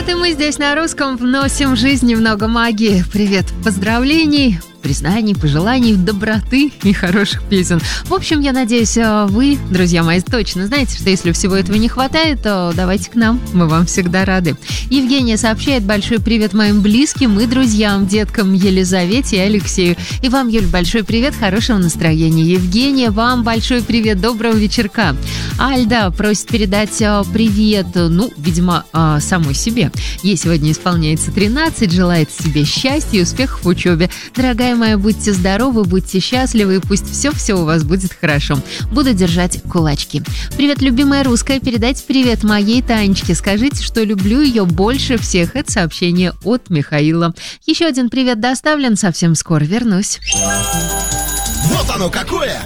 Вот и мы здесь на русском вносим в жизнь немного магии. Привет, поздравлений, признаний, пожеланий, доброты и хороших песен. В общем, я надеюсь, вы, друзья мои, точно знаете, что если всего этого не хватает, то давайте к нам, мы вам всегда рады. Евгения сообщает: большой привет моим близким и друзьям, деткам Елизавете и Алексею. И вам, Юль, большой привет, хорошего настроения. Евгения, вам большой привет, доброго вечерка. Альда просит передать привет, видимо, самой себе. Ей сегодня исполняется 13, желает себе счастья и успехов в учебе. Дорогая моя, будьте здоровы, будьте счастливы, и пусть все у вас будет хорошо. Буду держать кулачки. Привет, любимая русская, передайте привет моей Танечке. Скажите, что люблю ее больше всех. Это сообщение от Михаила. Еще один привет доставлен, совсем скоро вернусь. Вот оно какое!